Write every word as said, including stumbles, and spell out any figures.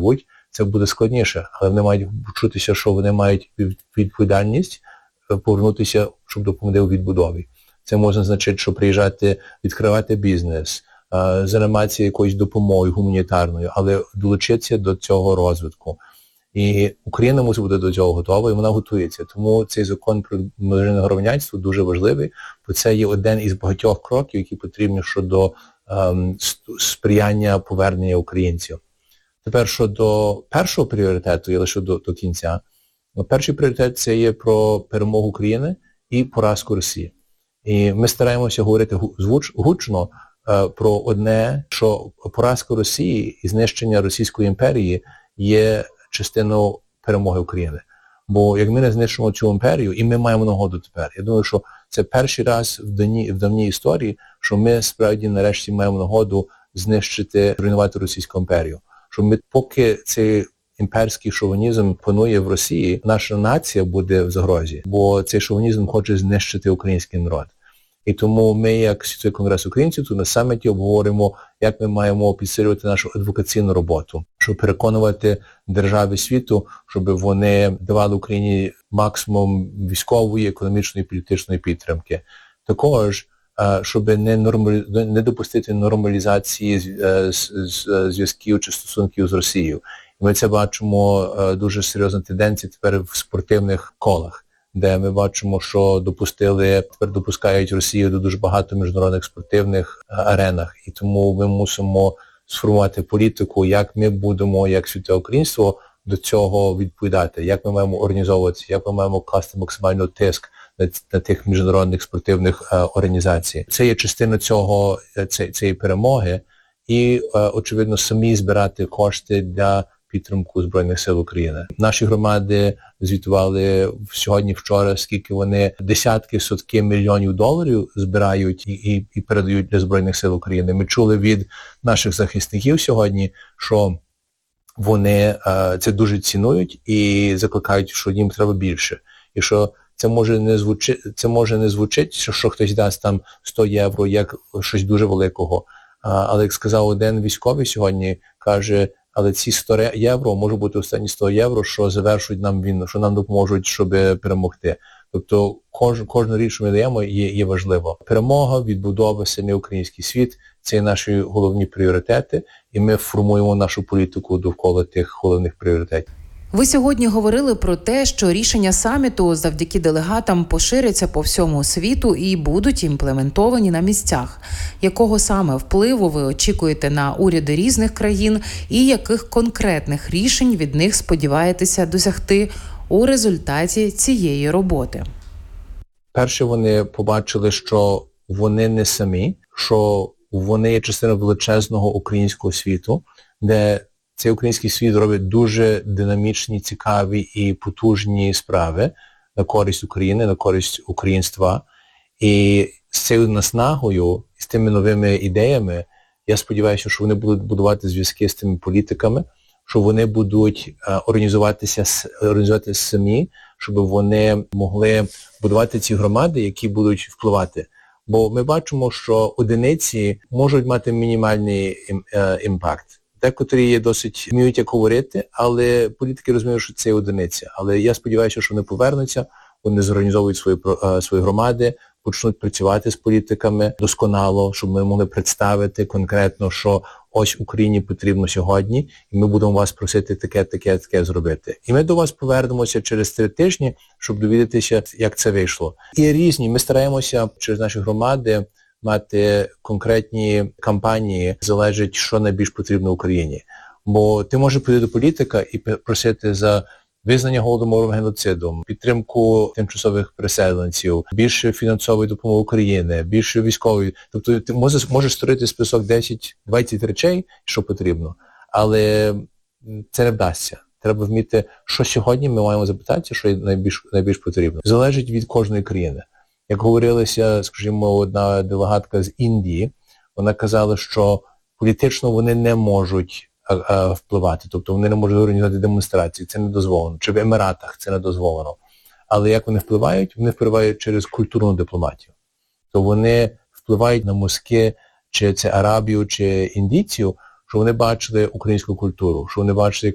живуть, це буде складніше. Але вони мають почутися, що вони мають відповідальність повернутися, щоб допомогти у відбудові. Це може значити, що приїжджати, відкривати бізнес, займатися якоюсь допомогою гуманітарною, але долучитися до цього розвитку. І Україна мусить бути до цього готова, і вона готується. Тому цей закон про міжнародне громадянство дуже важливий, бо це є один із багатьох кроків, які потрібні щодо ем, сприяння повернення українців. Тепер щодо першого пріоритету, я лише до, до кінця. Перший пріоритет – це є про перемогу України і поразку Росії. І ми стараємося говорити гучно е, про одне, що поразка Росії і знищення Російської імперії є частиною перемоги України. Бо як ми не знищимо цю імперію, і ми маємо нагоду тепер. Я думаю, що це перший раз в давній, в давній історії, що ми справді нарешті маємо нагоду знищити, руйнувати Російську імперію. Що ми, поки цей імперський шовінізм панує в Росії, наша нація буде в загрозі, бо цей шовінізм хоче знищити український народ. І тому ми, як Світовий конгрес українців, тут на саміті обговоримо, як ми маємо підсилювати нашу адвокаційну роботу, щоб переконувати держави світу, щоб вони давали Україні максимум військової, економічної і політичної підтримки. Також, щоб не, нормалі... не допустити нормалізації зв'язків чи стосунків з Росією. І ми це бачимо дуже серйозна тенденція тепер в спортивних колах, де ми бачимо, що допустили, тепер допускають Росію до дуже багато міжнародних спортивних аренах. І тому ми мусимо сформувати політику, як ми будемо, як світове українство, до цього відповідати, як ми маємо організовуватися, як ми маємо класти максимально тиск на, на тих міжнародних спортивних е, організацій. Це є частина цього, це, цієї перемоги і, е, очевидно, самі збирати кошти для підтримку Збройних сил України. Наші громади звітували сьогодні-вчора, скільки вони десятки, сотки мільйонів доларів збирають і, і, і передають для Збройних сил України. Ми чули від наших захисників сьогодні, що вони е, це дуже цінують і закликають, що їм треба більше. І що це може не звучить, це може не звучить, що, що хтось дасть там сто євро, як щось дуже великого. А, але, як сказав один військовий сьогодні, каже, але ці сто євро може бути останні сто євро, що завершують нам війну, що нам допоможуть, щоб перемогти. Тобто кож, кожна річ, що ми даємо, є, є важливо. Перемога, відбудова, сильний український світ – це наші головні пріоритети, і ми формуємо нашу політику довкола тих головних пріоритетів. Ви сьогодні говорили про те, що рішення саміту завдяки делегатам поширяться по всьому світу і будуть імплементовані на місцях. Якого саме впливу ви очікуєте на уряди різних країн і яких конкретних рішень від них сподіваєтеся досягти у результаті цієї роботи? Перше, вони побачили, що вони не самі, що вони є частиною величезного українського світу, де цей український світ робить дуже динамічні, цікаві і потужні справи на користь України, на користь українства. І з цією наснагою, з тими новими ідеями, я сподіваюся, що вони будуть будувати зв'язки з тими політиками, що вони будуть організуватися, організуватися самі, щоб вони могли будувати ці громади, які будуть впливати. Бо ми бачимо, що одиниці можуть мати мінімальний імпакт. Декотрі є досить вміють як говорити, але політики розуміють, що це одиниця. Але я сподіваюся, що вони повернуться, вони зорганізовують свої, свої громади, почнуть працювати з політиками досконало, щоб ми могли представити конкретно, що ось Україні потрібно сьогодні, і ми будемо вас просити таке, таке, таке зробити. І ми до вас повернемося через три тижні, щоб довідатися, як це вийшло. І різні, ми стараємося через наші громади мати конкретні кампанії, залежить, що найбільш потрібно Україні. Бо ти можеш прийти до політика і просити за визнання голодомором геноцидом, підтримку тимчасових переселенців, більше фінансової допомоги України, більше військової. Тобто ти можеш, можеш створити список десять-двадцять речей, що потрібно, але це не вдасться. Треба вміти, що сьогодні ми маємо запитати, що найбільш, найбільш потрібно. Залежить від кожної країни. Як говорилося, скажімо, одна делегатка з Індії, вона казала, що політично вони не можуть а, а, впливати, тобто вони не можуть організувати демонстрації, це не дозволено. Чи в Еміратах це не дозволено. Але як вони впливають? Вони впливають через культурну дипломатію. То вони впливають на мозки, чи це Арабію, чи індійців, що вони бачили українську культуру, що вони бачили,